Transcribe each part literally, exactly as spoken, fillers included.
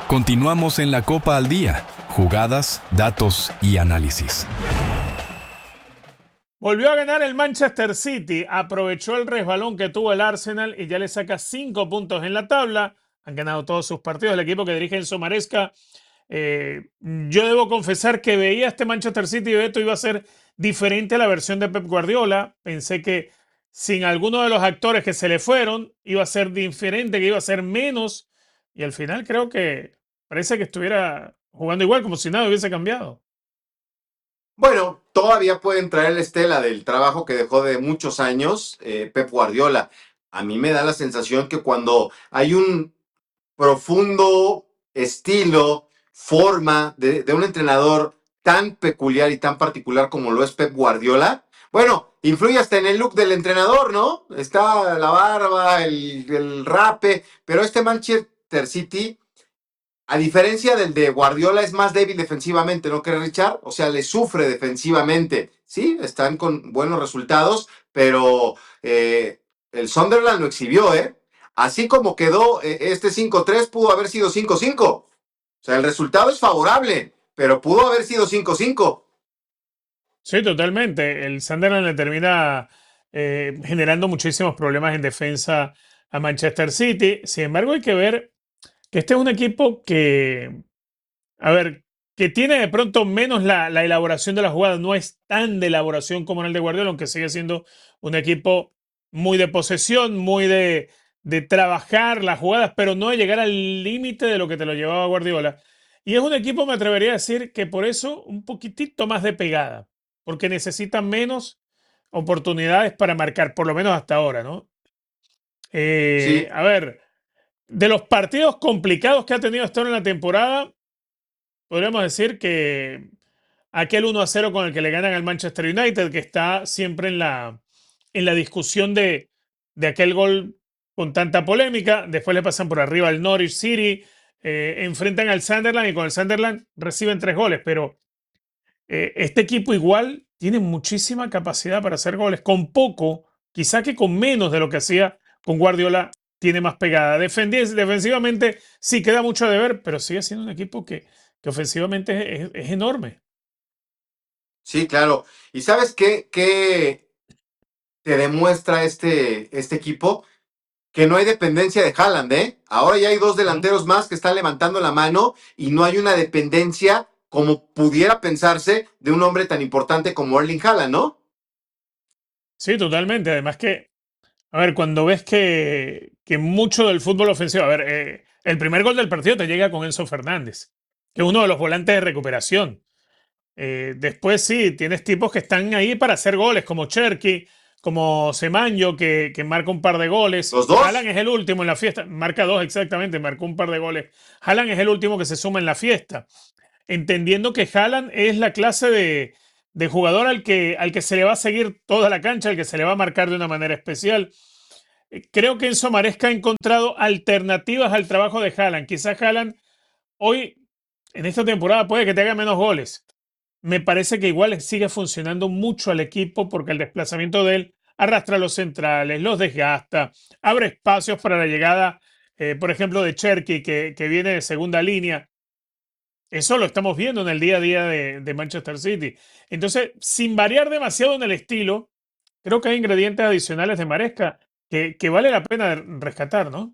Continuamos en la Copa al Día. Jugadas, datos y análisis. Volvió a ganar el Manchester City, aprovechó el resbalón que tuvo el Arsenal y ya le saca cinco puntos en la tabla. Han ganado todos sus partidos el equipo que dirige Enzo Maresca. Eh, yo debo confesar que veía este Manchester City y esto iba a ser diferente a la versión de Pep Guardiola. Pensé que sin alguno de los actores que se le fueron iba a ser diferente, que iba a ser menos. Y al final creo que parece que estuviera jugando igual, como si nada hubiese cambiado. Bueno, todavía pueden traer la estela del trabajo que dejó de muchos años eh, Pep Guardiola. A mí me da la sensación que cuando hay un profundo estilo, forma de, de un entrenador tan peculiar y tan particular como lo es Pep Guardiola, bueno, influye hasta en el look del entrenador, ¿no? Está la barba, el, el rape, pero este Manchester City, a diferencia del de Guardiola, es más débil defensivamente, ¿no crees, Richard? O sea, le sufre defensivamente. Sí, están con buenos resultados, pero eh, el Sunderland lo exhibió, ¿eh? Así como quedó eh, este cinco tres, pudo haber sido cinco cinco. O sea, el resultado es favorable, pero pudo haber sido cinco cinco. Sí, totalmente. El Sunderland le termina eh, generando muchísimos problemas en defensa a Manchester City. Sin embargo, hay que ver que este es un equipo que, a ver, que tiene de pronto menos la, la elaboración de las jugadas. No es tan de elaboración como en el de Guardiola, aunque sigue siendo un equipo muy de posesión, muy de, de trabajar las jugadas, pero no de llegar al límite de lo que te lo llevaba Guardiola. Y es un equipo, me atrevería a decir, que por eso un poquitito más de pegada, porque necesita menos oportunidades para marcar, por lo menos hasta ahora, ¿no? Eh, Sí, a ver, de los partidos complicados que ha tenido hasta ahora en la temporada, podríamos decir que aquel uno a cero con el que le ganan al Manchester United, que está siempre en la, en la discusión de, de aquel gol con tanta polémica. Después le pasan por arriba al Norwich City, eh, enfrentan al Sunderland y con el Sunderland reciben tres goles. Pero eh, este equipo igual tiene muchísima capacidad para hacer goles. Con poco, quizá que con menos de lo que hacía con Guardiola, tiene más pegada. Defendi- defensivamente sí queda mucho de ver, pero sigue siendo un equipo que, que ofensivamente es, es enorme. sí, claro. ¿Y sabes qué, qué te demuestra este, este equipo? Que no hay dependencia de Haaland, ¿eh? Ahora ya hay dos ¿No? delanteros más que están levantando la mano y no hay una dependencia como pudiera pensarse de un hombre tan importante como Erling Haaland, ¿no? Sí, totalmente. Además que, a ver, cuando ves que, que mucho del fútbol ofensivo, a ver, eh, el primer gol del partido te llega con Enzo Fernández, que es uno de los volantes de recuperación. Eh, después sí, tienes tipos que están ahí para hacer goles, como Cherky, como Semanyo, que, que marca un par de goles. Los dos. Haaland es el último en la fiesta, marca dos exactamente, marcó un par de goles. Haaland es el último que se suma en la fiesta, entendiendo que Haaland es la clase de, de jugador al que, al que se le va a seguir toda la cancha, al que se le va a marcar de una manera especial. Eh, Creo que Enzo Maresca ha encontrado alternativas al trabajo de Haaland. Quizás Haaland hoy, en esta temporada, puede que te haga menos goles. Me parece que igual sigue funcionando mucho al equipo porque el desplazamiento de él arrastra a los centrales, los desgasta, abre espacios para la llegada, eh, por ejemplo, de Cherky, que, que viene de segunda línea. Eso lo estamos viendo en el día a día de, de Manchester City. Entonces, sin variar demasiado en el estilo, creo que hay ingredientes adicionales de Maresca que, que vale la pena rescatar, ¿no?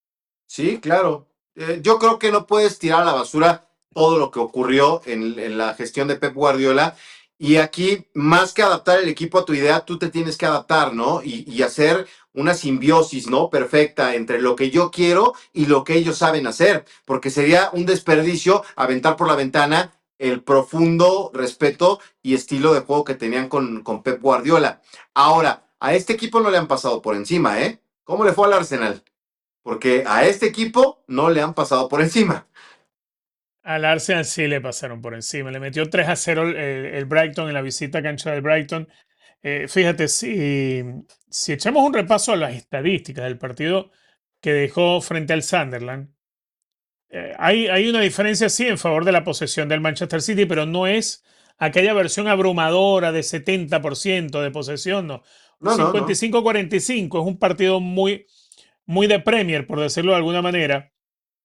Sí, claro. Eh, yo creo que no puedes tirar a la basura todo lo que ocurrió en, en la gestión de Pep Guardiola. Y aquí, más que adaptar el equipo a tu idea, tú te tienes que adaptar, ¿no? Y, y hacer una simbiosis, ¿no? Perfecta entre lo que yo quiero y lo que ellos saben hacer. Porque sería un desperdicio aventar por la ventana el profundo respeto y estilo de juego que tenían con, con Pep Guardiola. Ahora, a este equipo no le han pasado por encima, ¿eh? ¿Cómo le fue al Arsenal? Porque a este equipo no le han pasado por encima. Al Arsenal sí le pasaron por encima. Le metió tres a cero el, el Brighton en la visita a cancha del Brighton. Eh, fíjate, si, si echamos un repaso a las estadísticas del partido que dejó frente al Sunderland, eh, hay, hay una diferencia sí en favor de la posesión del Manchester City, pero no es aquella versión abrumadora de setenta por ciento de posesión, no. No, no, cincuenta y no. cinco a cuarenta y cinco es un partido muy, muy de Premier, por decirlo de alguna manera.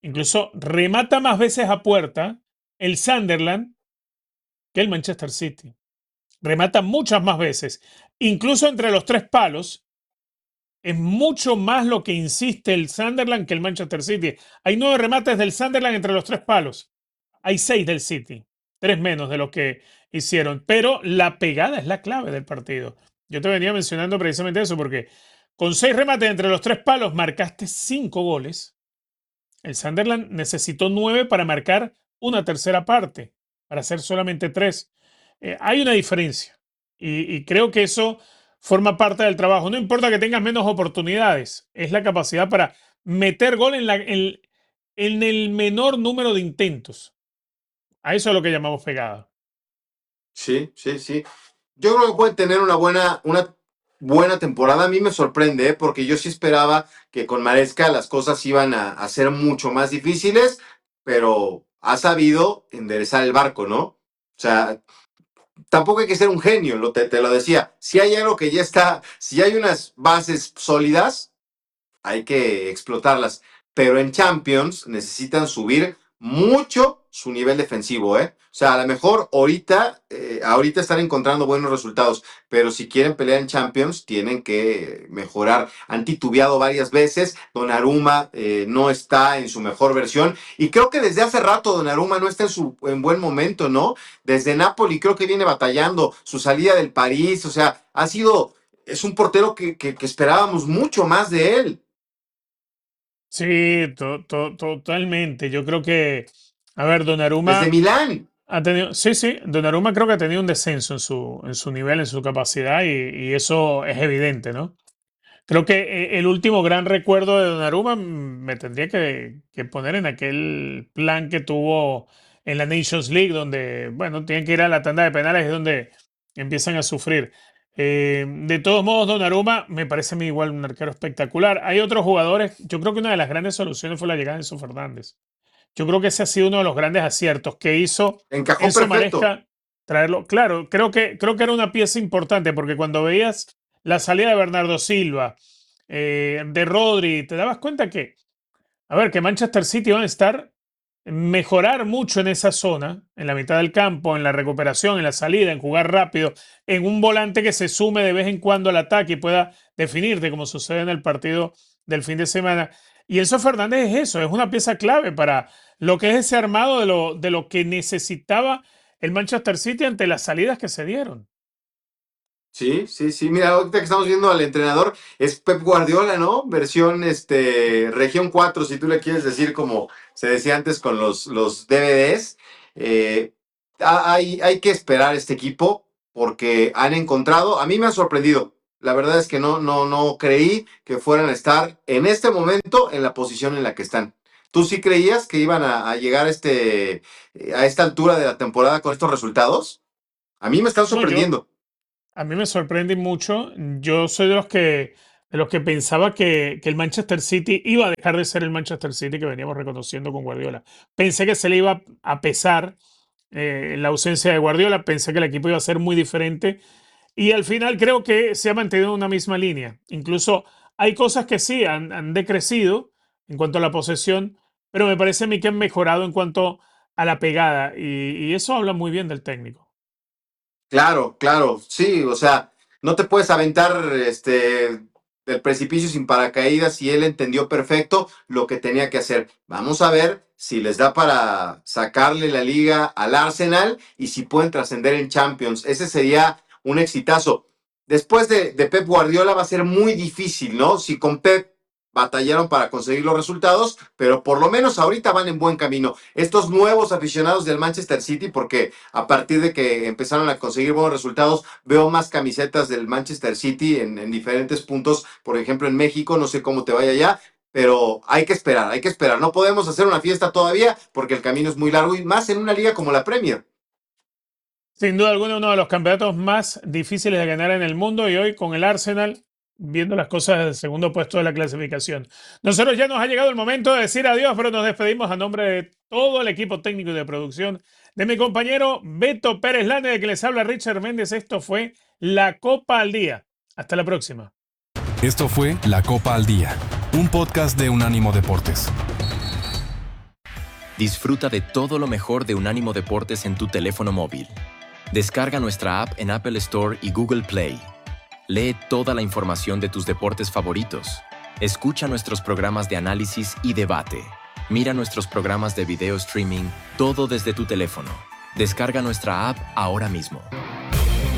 incluso remata más veces a puerta el Sunderland que el Manchester City. Remata muchas más veces. Incluso entre los tres palos, es mucho más lo que insiste el Sunderland que el Manchester City. Hay nueve remates del Sunderland entre los tres palos. Hay seis del City. Tres menos de lo que hicieron. Pero la pegada es la clave del partido. Yo te venía mencionando precisamente eso porque con seis remates entre los tres palos marcaste cinco goles. El Sunderland necesitó nueve para marcar una tercera parte, para hacer solamente tres. Eh, hay una diferencia y, y creo que eso forma parte del trabajo. No importa que tengas menos oportunidades, es la capacidad para meter gol en, la, en, en el menor número de intentos. A eso es lo que llamamos pegada. Sí, sí, sí. Yo creo que puede tener una buena, una buena temporada. A mí me sorprende, ¿eh? Porque yo sí esperaba que con Maresca las cosas iban a, a ser mucho más difíciles, pero ha sabido enderezar el barco, ¿no? O sea, tampoco hay que ser un genio, lo te, te lo decía. Si hay algo que ya está, si hay unas bases sólidas, hay que explotarlas. Pero en Champions necesitan subir mucho su nivel defensivo, ¿eh? O sea, a lo mejor ahorita, eh, ahorita están encontrando buenos resultados, pero si quieren pelear en Champions, tienen que mejorar. Han titubeado varias veces, Donnarumma eh, no está en su mejor versión, y creo que desde hace rato Donnarumma no está en su en buen momento, ¿no? Desde Napoli creo que viene batallando, su salida del París, o sea, ha sido, es un portero que, que, que esperábamos mucho más de él. Sí, to, to, totalmente. Yo creo que, a ver, Donnarumma Desde Milán. ha tenido, sí, sí, Donnarumma creo que ha tenido un descenso en su, en su nivel, en su capacidad y, y eso es evidente, ¿no? Creo que eh, el último gran recuerdo de Donnarumma mm, me tendría que, que poner en aquel plan que tuvo en la Nations League, donde, bueno, tienen que ir a la tanda de penales, es donde empiezan a sufrir. Eh, de todos modos, Donnarumma me parece a mí igual un arquero espectacular. Hay otros jugadores, yo creo que una de las grandes soluciones fue la llegada de Enzo Fernández. Yo creo que ese ha sido uno de los grandes aciertos que hizo Encajó Enzo perfecto. Maresca traerlo. Claro, creo que, creo que era una pieza importante porque cuando veías la salida de Bernardo Silva, eh, de Rodri, te dabas cuenta que, a ver, que Manchester City va a estar, mejorar mucho en esa zona, en la mitad del campo, en la recuperación, en la salida, en jugar rápido, en un volante que se sume de vez en cuando al ataque y pueda definirte, como sucede en el partido del fin de semana. Y Enzo Fernández es eso, es una pieza clave para lo que es ese armado de lo, de lo que necesitaba el Manchester City ante las salidas que se dieron. Sí, sí, sí. Mira, ahorita que estamos viendo al entrenador, es Pep Guardiola, ¿no? Versión, este, región cuatro, si tú le quieres decir como se decía antes con los, los D V Ds. Eh, hay, hay que esperar este equipo porque han encontrado, a mí me ha sorprendido. La verdad es que no, no, no creí que fueran a estar en este momento en la posición en la que están. ¿Tú sí creías que iban a, a llegar a, este, a esta altura de la temporada con estos resultados? A mí me están No, yo, sorprendiendo. a mí me sorprende mucho. Yo soy de los que, de los que pensaba que, que el Manchester City iba a dejar de ser el Manchester City que veníamos reconociendo con Guardiola. Pensé que se le iba a pesar eh, la ausencia de Guardiola, pensé que el equipo iba a ser muy diferente y al final creo que se ha mantenido en una misma línea. Incluso hay cosas que sí han, han decrecido en cuanto a la posesión, pero me parece a mí que han mejorado en cuanto a la pegada y, y eso habla muy bien del técnico. Claro, claro, sí, o sea, no te puedes aventar este del precipicio sin paracaídas y él entendió perfecto lo que tenía que hacer. Vamos a ver si les da para sacarle la liga al Arsenal y si pueden trascender en Champions. Ese sería un exitazo. Después de, de Pep Guardiola va a ser muy difícil, ¿no? Si con Pep batallaron para conseguir los resultados, pero por lo menos ahorita van en buen camino. Estos nuevos aficionados del Manchester City, porque a partir de que empezaron a conseguir buenos resultados, veo más camisetas del Manchester City en, en diferentes puntos, por ejemplo en México, no sé cómo te vaya allá, pero hay que esperar, hay que esperar. No podemos hacer una fiesta todavía porque el camino es muy largo y más en una liga como la Premier. Sin duda alguna, uno de los campeonatos más difíciles de ganar en el mundo y hoy con el Arsenal viendo las cosas del segundo puesto de la clasificación. Nosotros ya nos ha llegado el momento de decir adiós, pero nos despedimos a nombre de todo el equipo técnico y de producción de mi compañero Beto Pérez Lane, de que les habla Richard Méndez. Esto fue La Copa al Día. Hasta la próxima. Esto fue La Copa al Día, un podcast de Unánimo Deportes. Disfruta de todo lo mejor de Unánimo Deportes en tu teléfono móvil. Descarga nuestra app en Apple Store y Google Play. Lee toda la información de tus deportes favoritos. Escucha nuestros programas de análisis y debate. Mira nuestros programas de video streaming, todo desde tu teléfono. Descarga nuestra app ahora mismo.